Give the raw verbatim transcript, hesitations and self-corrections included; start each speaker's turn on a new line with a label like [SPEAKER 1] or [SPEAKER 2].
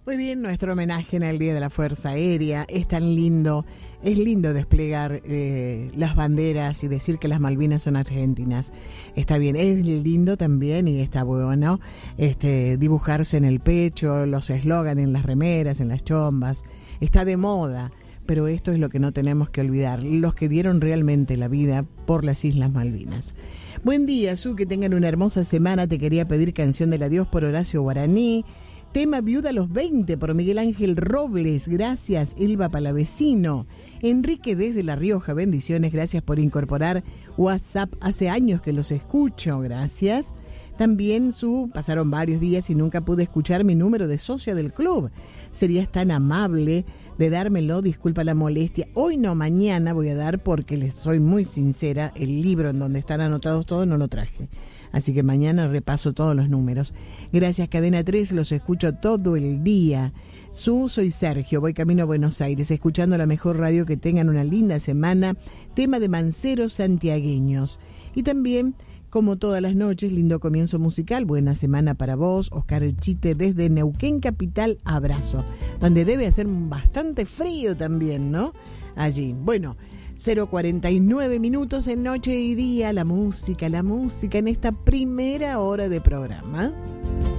[SPEAKER 1] Muy bien, nuestro homenaje en el Día de la Fuerza Aérea. Es tan lindo, es lindo desplegar eh, las banderas y decir que las Malvinas son argentinas. Está bien, es lindo también y está bueno este, dibujarse en el pecho, los eslogan en las remeras, en las chombas. Está de moda, pero esto es lo que no tenemos que olvidar, los que dieron realmente la vida por las Islas Malvinas. Buen día, Su, que tengan una hermosa semana. Te quería pedir Canción del Adiós por Horacio Guaraní. Tema Viuda a los veinte por Miguel Ángel Robles. Gracias, Elba Palavecino. Enrique desde La Rioja, bendiciones. Gracias por incorporar WhatsApp. Hace años que los escucho. Gracias. También, Su, pasaron varios días y nunca pude escuchar mi número de socia del club. Serías tan amable de dármelo, disculpa la molestia. Hoy no, mañana voy a dar, porque les soy muy sincera, el libro en donde están anotados todos no lo traje. Así que mañana repaso todos los números. Gracias, Cadena tres, los escucho todo el día. Su, soy Sergio, voy camino a Buenos Aires, escuchando la mejor radio. Que tengan una linda semana. Tema de Manceros Santiagueños. Y también, como todas las noches, lindo comienzo musical. Buena semana para vos, Oscar El Chite desde Neuquén Capital, abrazo. Donde debe hacer bastante frío también, ¿no? Allí. Bueno, cero cuarenta y nueve minutos en Noche y Día. La música, la música en esta primera hora de programa.